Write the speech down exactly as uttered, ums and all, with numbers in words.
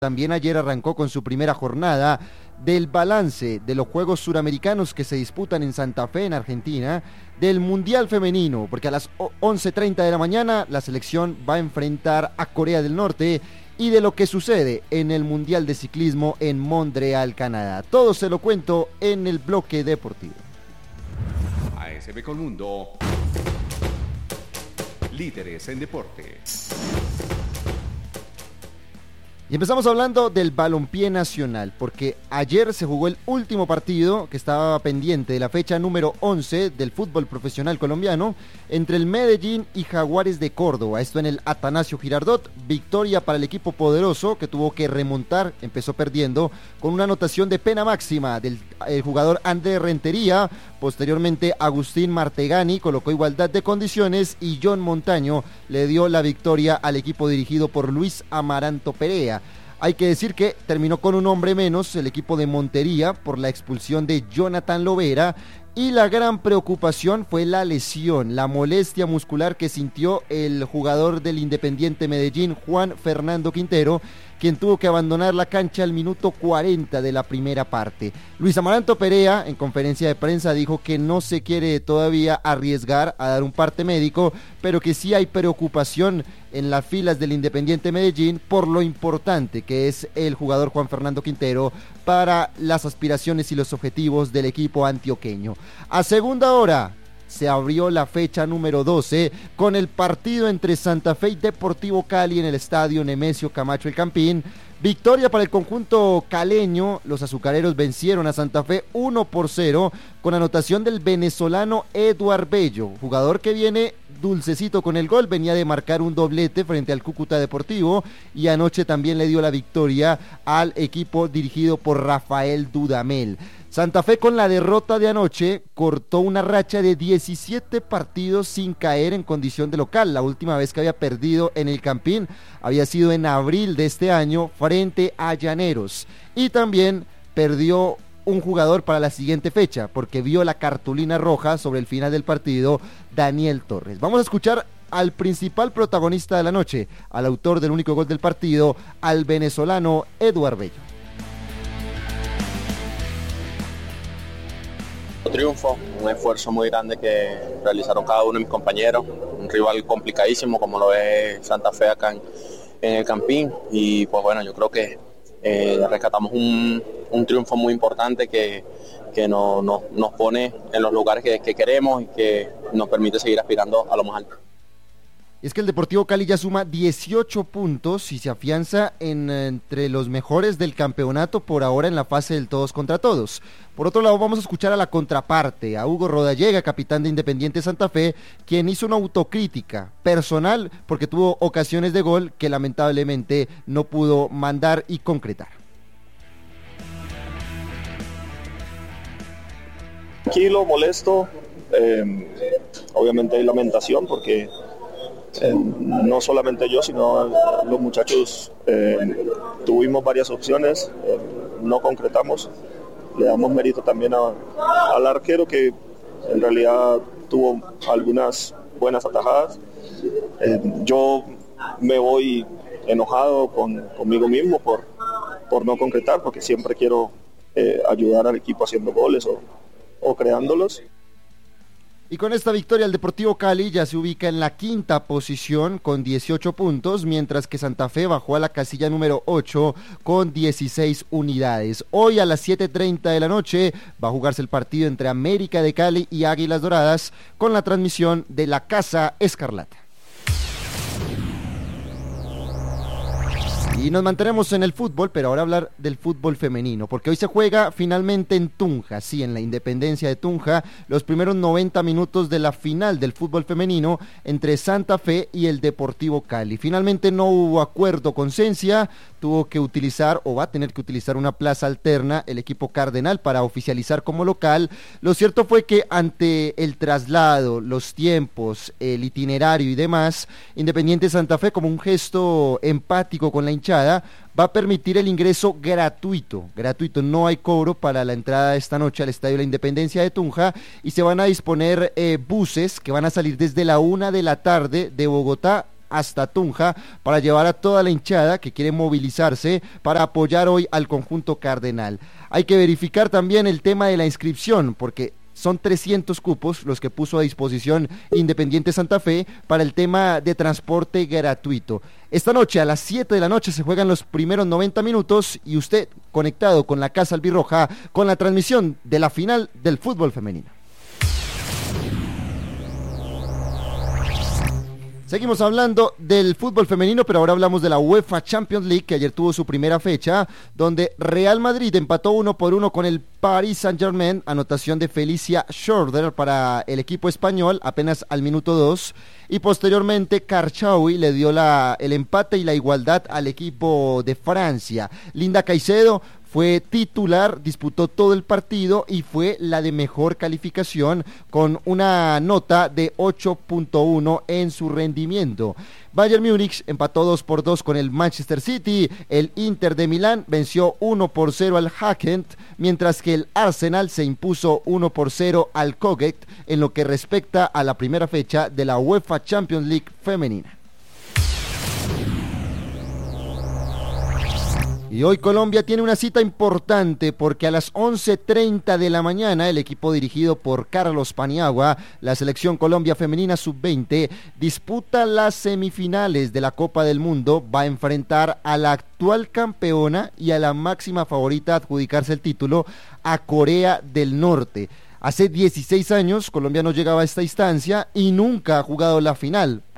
También ayer arrancó con su primera jornada del balance de los Juegos Suramericanos que se disputan en Santa Fe, en Argentina, del Mundial Femenino, porque a las once treinta de la mañana la selección va a enfrentar a Corea del Norte, y de lo que sucede en el Mundial de Ciclismo en Montreal, Canadá. Todo se lo cuento en el bloque deportivo. A S B Colmundo, líderes en deporte. Y empezamos hablando del balompié nacional, porque ayer se jugó el último partido que estaba pendiente de la fecha número once del fútbol profesional colombiano entre el Medellín y Jaguares de Córdoba. Esto en el Atanasio Girardot. Victoria para el equipo poderoso que tuvo que remontar, empezó perdiendo con una anotación de pena máxima del el jugador André Rentería. Posteriormente Agustín Martegani colocó igualdad de condiciones y John Montaño le dio la victoria al equipo dirigido por Luis Amaranto Perea. Hay que decir que terminó con un hombre menos el equipo de Montería por la expulsión de Jonathan Lovera, y la gran preocupación fue la lesión, la molestia muscular que sintió el jugador del Independiente Medellín, Juan Fernando Quintero, quien tuvo que abandonar la cancha al minuto cuarenta de la primera parte. Luis Amaranto Perea, en conferencia de prensa, dijo que no se quiere todavía arriesgar a dar un parte médico, pero que sí hay preocupación en las filas del Independiente Medellín por lo importante que es el jugador Juan Fernando Quintero para las aspiraciones y los objetivos del equipo antioqueño. A segunda hora se abrió la fecha número doce con el partido entre Santa Fe y Deportivo Cali en el estadio Nemesio Camacho El Campín. Victoria para el conjunto caleño, los azucareros vencieron a Santa Fe uno por cero con anotación del venezolano Eduard Bello, jugador que viene dulcecito con el gol, venía de marcar un doblete frente al Cúcuta Deportivo y anoche también le dio la victoria al equipo dirigido por Rafael Dudamel. Santa Fe, con la derrota de anoche, cortó una racha de diecisiete partidos sin caer en condición de local. La última vez que había perdido en el Campín había sido en abril de este año frente a Llaneros. Y también perdió un jugador para la siguiente fecha, porque vio la cartulina roja sobre el final del partido, Daniel Torres. Vamos a escuchar al principal protagonista de la noche, al autor del único gol del partido, al venezolano Eduard Bello. Triunfo, un esfuerzo muy grande que realizaron cada uno de mis compañeros, un rival complicadísimo como lo es Santa Fe acá en, en el Campín, y pues bueno, yo creo que eh, rescatamos un, un triunfo muy importante que, que no, no, nos pone en los lugares que, que queremos y que nos permite seguir aspirando a lo más alto. Es que el Deportivo Cali ya suma dieciocho puntos y se afianza en, entre los mejores del campeonato por ahora en la fase del todos contra todos. Por otro lado, vamos a escuchar a la contraparte, a Hugo Rodallega, capitán de Independiente Santa Fe, quien hizo una autocrítica personal porque tuvo ocasiones de gol que lamentablemente no pudo mandar y concretar. Tranquilo, molesto, eh, obviamente hay lamentación porque Eh, no solamente yo, sino los muchachos eh, tuvimos varias opciones, eh, no concretamos. Le damos mérito también a, al arquero, que en realidad tuvo algunas buenas atajadas. Eh, yo me voy enojado con, conmigo mismo por, por no concretar, porque siempre quiero eh, ayudar al equipo haciendo goles o, o creándolos. Y con esta victoria el Deportivo Cali ya se ubica en la quinta posición con dieciocho puntos, mientras que Santa Fe bajó a la casilla número ocho con dieciséis unidades. Hoy a las siete treinta de la noche va a jugarse el partido entre América de Cali y Águilas Doradas con la transmisión de la Casa Escarlata. Y nos mantenemos en el fútbol, pero ahora hablar del fútbol femenino, porque hoy se juega finalmente en Tunja, sí, en la Independencia de Tunja, los primeros noventa minutos de la final del fútbol femenino entre Santa Fe y el Deportivo Cali. Finalmente no hubo acuerdo con Cencia, tuvo que utilizar o va a tener que utilizar una plaza alterna el equipo cardenal para oficializar como local. Lo cierto fue que ante el traslado, los tiempos, el itinerario y demás, Independiente Santa Fe, como un gesto empático con la hinchada, va a permitir el ingreso gratuito, gratuito, no hay cobro para la entrada esta noche al Estadio de la Independencia de Tunja, y se van a disponer eh, buses que van a salir desde la una de la tarde de Bogotá hasta Tunja para llevar a toda la hinchada que quiere movilizarse para apoyar hoy al conjunto cardenal. Hay que verificar también el tema de la inscripción, porque son trescientos cupos los que puso a disposición Independiente Santa Fe para el tema de transporte gratuito. Esta noche a las siete de la noche se juegan los primeros noventa minutos y usted conectado con la Casa Albirroja con la transmisión de la final del fútbol femenino. Seguimos hablando del fútbol femenino, pero ahora hablamos de la UEFA Champions League, que ayer tuvo su primera fecha, donde Real Madrid empató uno por uno con el Paris Saint-Germain, anotación de Felicia Schroeder para el equipo español, apenas al minuto dos, y posteriormente Karchaoui le dio la, el empate y la igualdad al equipo de Francia. Linda Caicedo fue titular, disputó todo el partido y fue la de mejor calificación con una nota de ocho punto uno en su rendimiento. Bayern Múnich empató dos por dos con el Manchester City, el Inter de Milán venció uno por cero al Hackent, mientras que el Arsenal se impuso uno por cero al Koget en lo que respecta a la primera fecha de la UEFA Champions League femenina. Y hoy Colombia tiene una cita importante porque a las once treinta de la mañana el equipo dirigido por Carlos Paniagua, la selección Colombia femenina sub veinte, disputa las semifinales de la Copa del Mundo, va a enfrentar a la actual campeona y a la máxima favorita a adjudicarse el título, a Corea del Norte. Hace dieciséis años Colombia no llegaba a esta instancia y nunca ha jugado la final.